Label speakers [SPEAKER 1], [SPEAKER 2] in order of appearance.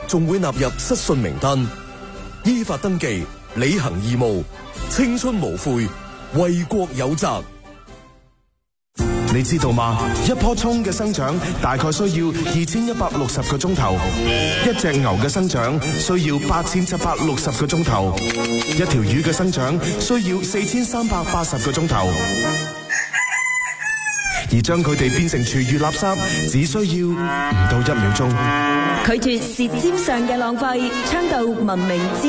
[SPEAKER 1] 仲會納入失信名單，依法登記，履行義務，青春無悔，為國有責。
[SPEAKER 2] 你知道嗎？一棵蔥嘅生長大概需要2160個鐘頭，一隻牛嘅生長需要8760個鐘頭，一條魚嘅生長需要4380個鐘頭，而將佢哋變成廚餘垃圾，只需要唔到1秒鐘。
[SPEAKER 3] 拒絕舌尖上嘅浪費，倡導文明之